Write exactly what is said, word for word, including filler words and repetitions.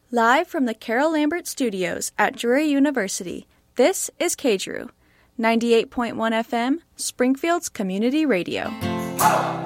Live from the Carol Lambert Studios at Drury University, this is K D R U, ninety-eight point one F M, Springfield's community radio.